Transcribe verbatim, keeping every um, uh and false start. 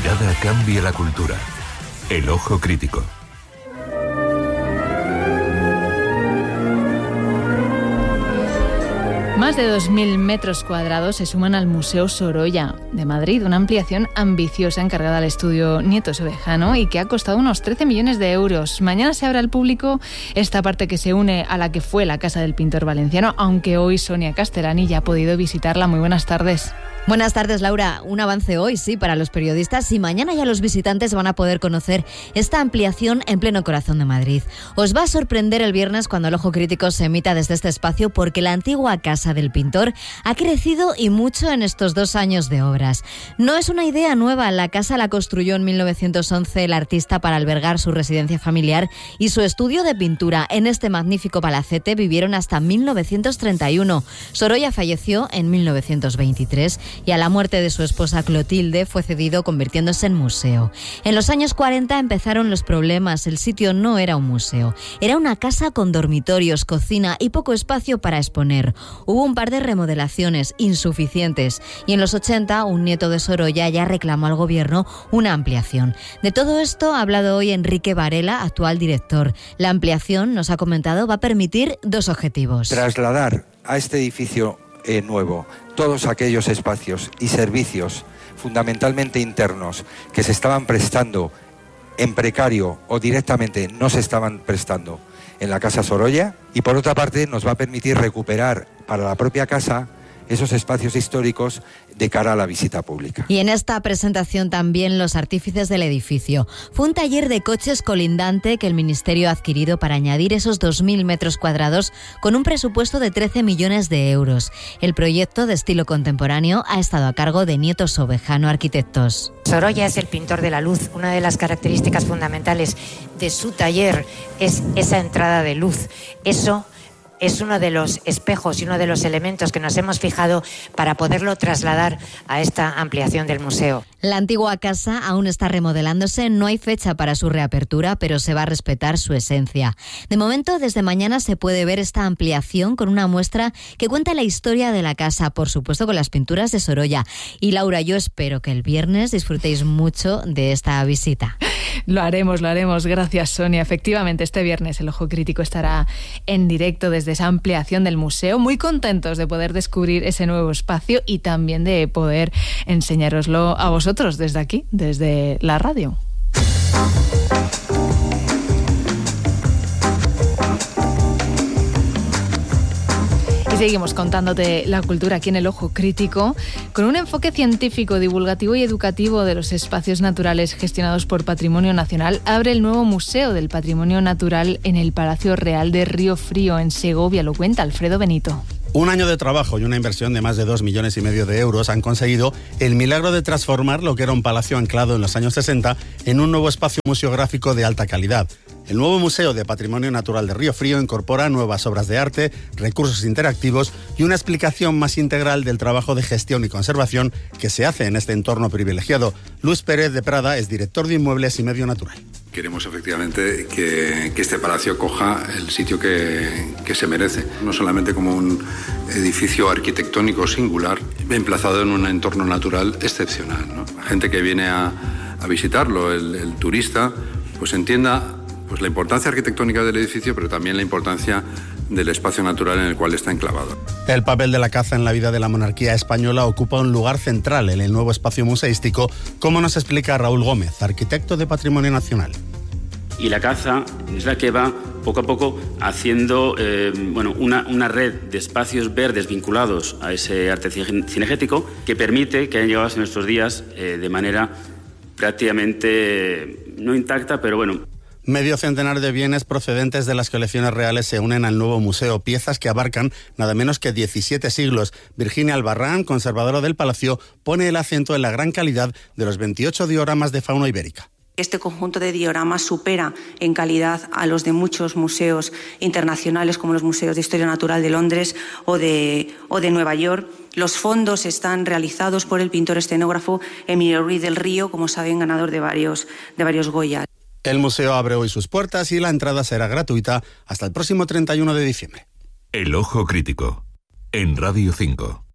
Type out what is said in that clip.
mirada cambia la cultura. El ojo crítico. Más de dos mil metros cuadrados se suman al Museo Sorolla de Madrid, una ampliación ambiciosa encargada al estudio Nieto Sobejano y que ha costado unos trece millones de euros. Mañana se abre al público esta parte que se une a la que fue la casa del pintor valenciano, aunque hoy Sonia Castellani ya ha podido visitarla. Muy buenas tardes. Buenas tardes, Laura. Un avance hoy, sí, para los periodistas, y mañana ya los visitantes van a poder conocer esta ampliación en pleno corazón de Madrid. Os va a sorprender el viernes cuando el Ojo Crítico se emita desde este espacio, porque la antigua casa del pintor ha crecido y mucho en estos dos años de obras. No es una idea nueva, la casa la construyó en mil novecientos once el artista para albergar su residencia familiar y su estudio de pintura. En este magnífico palacete vivieron hasta mil novecientos treinta y uno. Sorolla falleció en mil novecientos veintitrés y a la muerte de su esposa Clotilde fue cedido, convirtiéndose en museo. En los años cuarenta empezaron los problemas. El sitio no era un museo, era una casa con dormitorios, cocina y poco espacio para exponer. Hubo un par de remodelaciones insuficientes y en los ochenta un nieto de Sorolla ya reclamó al gobierno una ampliación. De todo esto ha hablado hoy Enrique Varela, actual director. La ampliación, nos ha comentado, va a permitir dos objetivos. Trasladar a este edificio eh, nuevo todos aquellos espacios y servicios fundamentalmente internos que se estaban prestando en precario o directamente no se estaban prestando en la Casa Sorolla, y por otra parte nos va a permitir recuperar para la propia casa esos espacios históricos de cara a la visita pública. Y en esta presentación también los artífices del edificio. Fue un taller de coches colindante que el Ministerio ha adquirido para añadir esos dos mil metros cuadrados con un presupuesto de trece millones de euros. El proyecto, de estilo contemporáneo, ha estado a cargo de Nieto Sobejano Arquitectos. Sorolla es el pintor de la luz. Una de las características fundamentales de su taller es esa entrada de luz. Eso es uno de los espejos y uno de los elementos que nos hemos fijado para poderlo trasladar a esta ampliación del museo. La antigua casa aún está remodelándose, no hay fecha para su reapertura, pero se va a respetar su esencia. De momento, desde mañana se puede ver esta ampliación con una muestra que cuenta la historia de la casa, por supuesto con las pinturas de Sorolla. Y Laura, yo espero que el viernes disfrutéis mucho de esta visita. Lo haremos, lo haremos. Gracias, Sonia. Efectivamente, este viernes el Ojo Crítico estará en directo desde esa ampliación del museo. Muy contentos de poder descubrir ese nuevo espacio y también de poder enseñároslo a vosotros desde aquí, desde la radio. Y seguimos contándote la cultura aquí en el Ojo Crítico, con un enfoque científico, divulgativo y educativo de los espacios naturales gestionados por Patrimonio Nacional. Abre el nuevo Museo del Patrimonio Natural en el Palacio Real de Río Frío, en Segovia. Lo cuenta Alfredo Benito. Un año de trabajo y una inversión de más de dos millones y medio de euros han conseguido el milagro de transformar lo que era un palacio anclado en los años sesenta en un nuevo espacio museográfico de alta calidad. El nuevo Museo de Patrimonio Natural de Río Frío incorpora nuevas obras de arte, recursos interactivos y una explicación más integral del trabajo de gestión y conservación que se hace en este entorno privilegiado. Luis Pérez de Prada es director de Inmuebles y Medio Natural. Queremos efectivamente que, que este palacio coja el sitio que, que se merece, no solamente como un edificio arquitectónico singular, emplazado en un entorno natural excepcional, ¿no? La gente que viene a, a visitarlo, el, el turista, pues entienda pues, la importancia arquitectónica del edificio, pero también la importancia del espacio natural en el cual está enclavado. El papel de la caza en la vida de la monarquía española ocupa un lugar central en el nuevo espacio museístico, como nos explica Raúl Gómez, arquitecto de Patrimonio Nacional. Y la caza es la que va poco a poco haciendo eh, bueno, una, una red de espacios verdes vinculados a ese arte cinegético que permite que hayan llegado a nuestros días eh, de manera prácticamente no intacta, pero bueno. Medio centenar de bienes procedentes de las colecciones reales se unen al nuevo museo, piezas que abarcan nada menos que diecisiete siglos. Virginia Albarrán, conservadora del palacio, pone el acento en la gran calidad de los veintiocho dioramas de fauna ibérica. Este conjunto de dioramas supera en calidad a los de muchos museos internacionales, como los museos de Historia Natural de Londres o de, o de Nueva York. Los fondos están realizados por el pintor escenógrafo Emilio Ruiz del Río, como saben, ganador de varios, de varios Goya. El museo abre hoy sus puertas y la entrada será gratuita hasta el próximo treinta y uno de diciembre. El Ojo Crítico, en Radio cinco.